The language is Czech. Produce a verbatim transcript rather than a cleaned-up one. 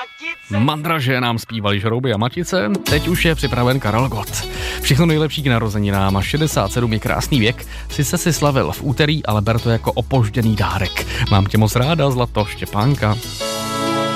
Mandraže nám zpívali Žrouby a Matice, teď už je připraven Karel Gott. Všechno nejlepší k narozeninám a šedesát sedm je krásný věk, sice si slavil v úterý, ale ber to jako opožděný dárek. Mám tě moc ráda, zlato, Štěpánka.